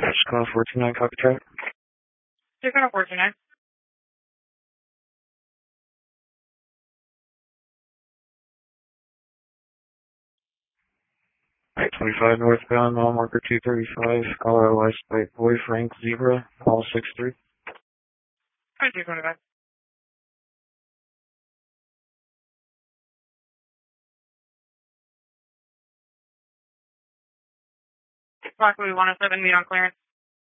Call 429, copy track. You're going to 429. Right, 25 northbound, mile marker 235, Colorado West by Boy Frank Zebra, call 63. 225. Rockaway 107, meet on clearance.